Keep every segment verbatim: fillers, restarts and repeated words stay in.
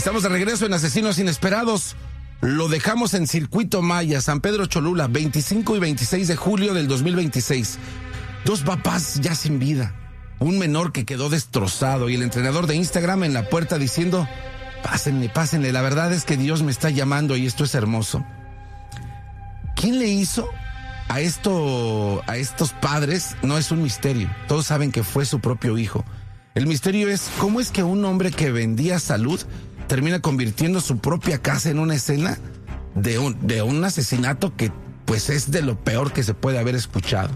Estamos de regreso en Asesinos Inesperados. Lo dejamos en Circuito Maya, San Pedro Cholula, veinticinco y veintiséis de julio del dos mil veintiséis. Dos papás ya sin vida, un menor que quedó destrozado y el entrenador de Instagram en la puerta diciendo: pásenle, pásenle, la verdad es que Dios me está llamando y esto es hermoso. ¿Quién le hizo a esto, a estos padres? No es un misterio, todos saben que fue su propio hijo. El misterio es cómo es que un hombre que vendía salud termina convirtiendo su propia casa en una escena de un, de un asesinato que pues es de lo peor que se puede haber escuchado.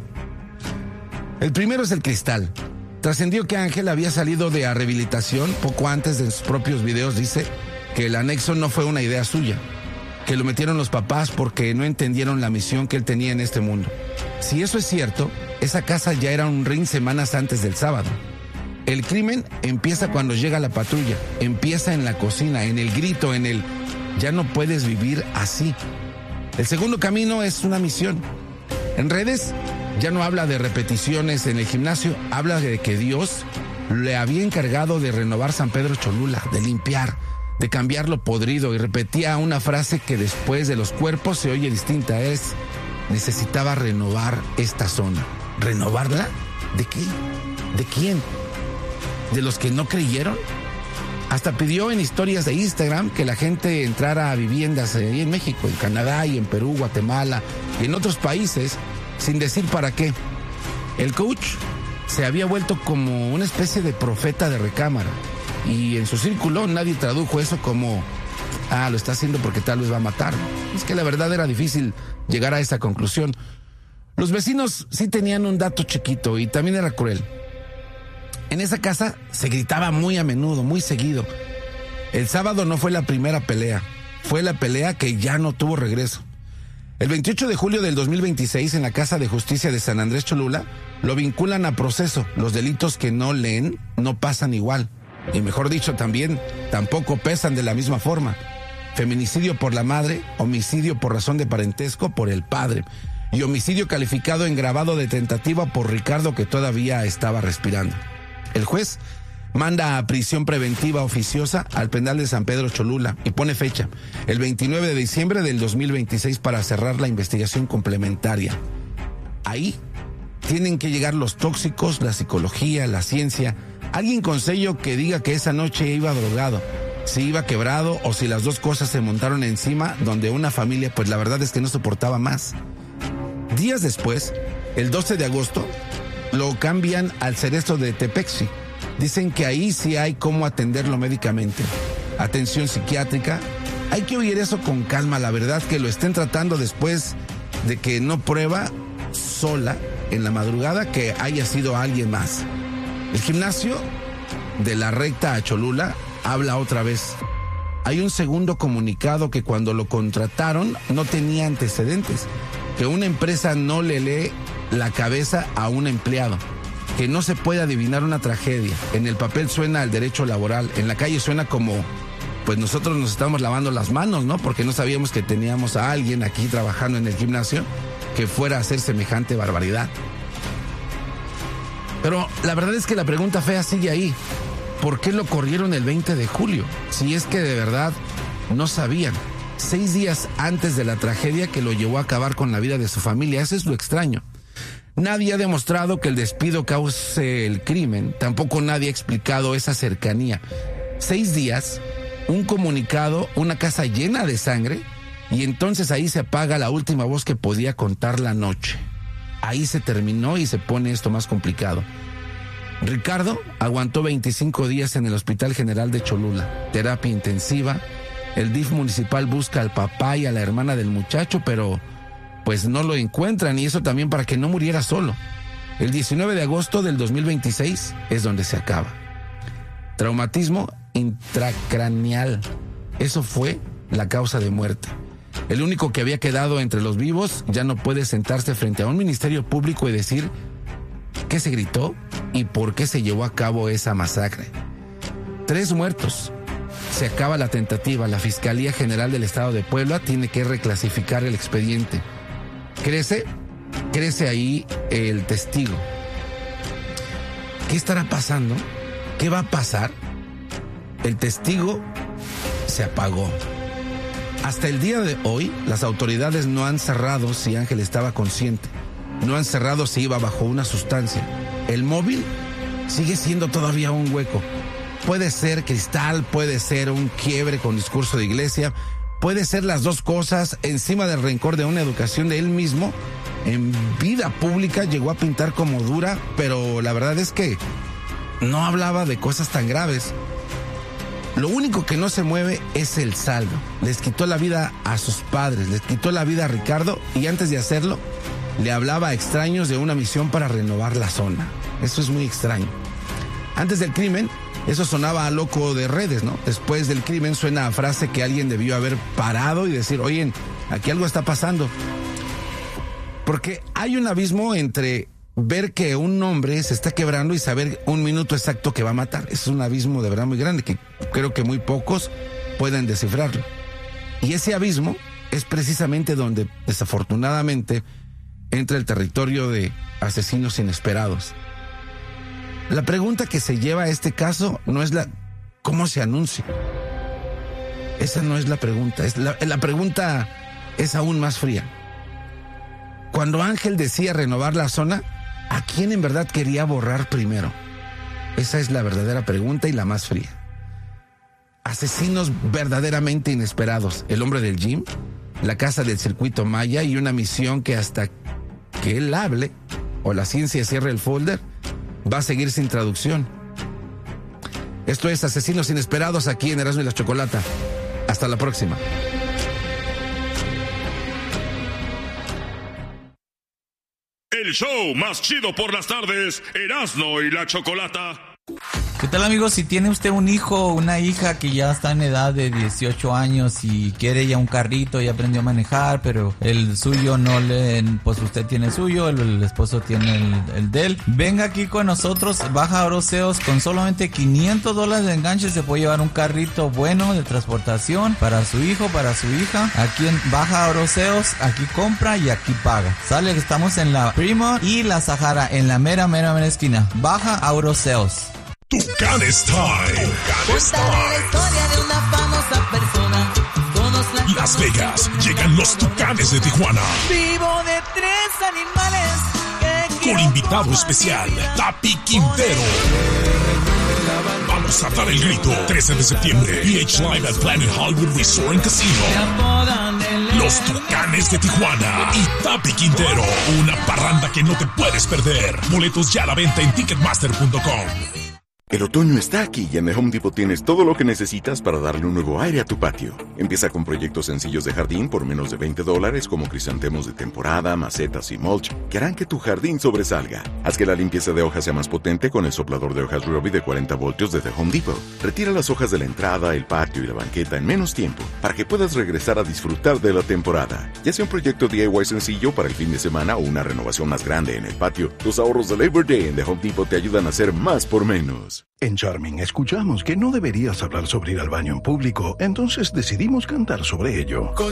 El primero es el cristal. Trascendió que Ángel había salido de a rehabilitación poco antes. De sus propios videos dice que el anexo no fue una idea suya, que lo metieron los papás porque no entendieron la misión que él tenía en este mundo. Si eso es cierto, esa casa ya era un ring semanas antes del sábado. El crimen empieza cuando llega la patrulla, empieza en la cocina, en el grito, en el ya no puedes vivir así. El segundo camino es una misión. En redes ya no habla de repeticiones en el gimnasio, habla de que Dios le había encargado de renovar San Pedro Cholula, de limpiar, de cambiar lo podrido, y repetía una frase que después de los cuerpos se oye distinta, es: necesitaba renovar esta zona. ¿Renovarla? ¿De qué? ¿De quién? ¿De los que no creyeron? Hasta pidió en historias de Instagram que la gente entrara a viviendas ahí en México, en Canadá y en Perú, Guatemala y en otros países, sin decir para qué. El coach se había vuelto como una especie de profeta de recámara y en su círculo nadie tradujo eso como: ah, lo está haciendo porque tal vez va a matar. Es que la verdad era difícil llegar a esa conclusión. Los vecinos sí tenían un dato chiquito y también era cruel. En esa casa se gritaba muy a menudo, muy seguido. El sábado no fue la primera pelea, fue la pelea que ya no tuvo regreso. El veintiocho de julio del dos mil veintiséis, en la Casa de Justicia de San Andrés Cholula, lo vinculan a proceso. Los delitos que no leen no pasan igual. Y mejor dicho, también tampoco pesan de la misma forma. Feminicidio por la madre, homicidio por razón de parentesco por el padre, y homicidio calificado en grabado de tentativa por Ricardo, que todavía estaba respirando. El juez manda a prisión preventiva oficiosa al penal de San Pedro Cholula y pone fecha, el veintinueve de diciembre del dos mil veintiséis, para cerrar la investigación complementaria. Ahí tienen que llegar los tóxicos, la psicología, la ciencia, alguien con sello que diga que esa noche iba drogado, si iba quebrado o si las dos cosas se montaron encima, donde una familia pues la verdad es que no soportaba más. Días después, el doce de agosto, lo cambian al Cerezo de Tepexi. Dicen que ahí sí hay cómo atenderlo médicamente. Atención psiquiátrica. Hay que oír eso con calma, la verdad, que lo estén tratando después de que no prueba sola en la madrugada que haya sido alguien más. El gimnasio de la Recta a Cholula habla otra vez. Hay un segundo comunicado que cuando lo contrataron no tenía antecedentes, que una empresa no le lee la cabeza a un empleado, que no se puede adivinar una tragedia. En el papel suena al derecho laboral, en la calle suena como, pues nosotros nos estamos lavando las manos, ¿no? Porque no sabíamos que teníamos a alguien aquí trabajando en el gimnasio que fuera a hacer semejante barbaridad. Pero la verdad es que la pregunta fea sigue ahí. ¿Por qué lo corrieron el veinte de julio? Si es que de verdad no sabían. Seis días antes de la tragedia que lo llevó a acabar con la vida de su familia. Eso es lo extraño. Nadie ha demostrado que el despido cause el crimen. Tampoco nadie ha explicado esa cercanía. Seis días, un comunicado, una casa llena de sangre, y entonces ahí se apaga la última voz que podía contar la noche. Ahí se terminó y se pone esto más complicado. Ricardo aguantó veinticinco días en el Hospital General de Cholula, terapia intensiva. El D I F municipal busca al papá y a la hermana del muchacho, pero pues no lo encuentran, y eso también para que no muriera solo. El diecinueve de agosto del dos mil veintiséis es donde se acaba. Traumatismo intracraneal. Eso fue la causa de muerte. El único que había quedado entre los vivos ya no puede sentarse frente a un ministerio público y decir qué se gritó y por qué se llevó a cabo esa masacre. Tres muertos. Se acaba la tentativa. La Fiscalía General del Estado de Puebla tiene que reclasificar el expediente. Crece, crece ahí el testigo. ¿Qué estará pasando? ¿Qué va a pasar? El testigo se apagó. Hasta el día de hoy, las autoridades no han cerrado si Ángel estaba consciente. No han cerrado si iba bajo una sustancia. El móvil sigue siendo todavía un hueco. Puede ser cristal, puede ser un quiebre con discurso de iglesia, puede ser las dos cosas encima del rencor de una educación de él mismo. En vida pública llegó a pintar como dura, pero la verdad es que no hablaba de cosas tan graves. Lo único que no se mueve es el saldo. Les quitó la vida a sus padres, les quitó la vida a Ricardo y antes de hacerlo, le hablaba a extraños de una misión para renovar la zona. Eso es muy extraño. Antes del crimen, eso sonaba a loco de redes, ¿no? Después del crimen suena a frase que alguien debió haber parado y decir, oye, aquí algo está pasando. Porque hay un abismo entre ver que un hombre se está quebrando y saber un minuto exacto que va a matar. Es un abismo de verdad muy grande que creo que muy pocos pueden descifrarlo. Y ese abismo es precisamente donde, desafortunadamente, entra el territorio de asesinos inesperados. La pregunta que se lleva a este caso no es la ¿cómo se anuncia? Esa no es la pregunta. Es la, la pregunta es aún más fría. Cuando Ángel decía renovar la zona, ¿a quién en verdad quería borrar primero? Esa es la verdadera pregunta y la más fría. Asesinos verdaderamente inesperados. El hombre del gym, la casa del circuito Maya y una misión que hasta que él hable o la ciencia cierre el folder, va a seguir sin traducción. Esto es Asesinos Inesperados aquí en Erasmo y la Chocolata. Hasta la próxima. El show más chido por las tardes, Erasmo y la Chocolata. ¿Qué tal, amigos? Si tiene usted un hijo o una hija que ya está en edad de dieciocho años y quiere ya un carrito y aprendió a manejar, pero el suyo no le... pues usted tiene el suyo, el, el esposo tiene el, el de él, venga aquí con nosotros, baja a Oroseos, con solamente quinientos dólares de enganche se puede llevar un carrito bueno de transportación para su hijo, para su hija. Aquí en Baja Oroseos, aquí compra y aquí paga. Sale, estamos en la Prima y la Sahara, en la mera, mera, mera esquina. Baja a Oroseos. Tucanes Time. Contaré la historia de una famosa persona. Todos la Las Vegas, llegan los Tucanes de Tijuana. Vivo de tres animales que Con invitado especial, Tapi Quintero. Vamos a dar el grito. trece de septiembre, P H Live at Planet Hollywood Resort and Casino. Los Tucanes de Tijuana y Tapi Quintero. Una parranda que no te puedes perder. Boletos ya a la venta en ticketmaster punto com. El otoño está aquí y en The Home Depot tienes todo lo que necesitas para darle un nuevo aire a tu patio. Empieza con proyectos sencillos de jardín por menos de veinte dólares como crisantemos de temporada, macetas y mulch que harán que tu jardín sobresalga. Haz que la limpieza de hojas sea más potente con el soplador de hojas Ryobi de cuarenta voltios de The Home Depot. Retira las hojas de la entrada, el patio y la banqueta en menos tiempo para que puedas regresar a disfrutar de la temporada. Ya sea un proyecto D I Y sencillo para el fin de semana o una renovación más grande en el patio, los ahorros de Labor Day en The Home Depot te ayudan a hacer más por menos. En Charming escuchamos que no deberías hablar sobre ir al baño en público, entonces decidimos cantar sobre ello.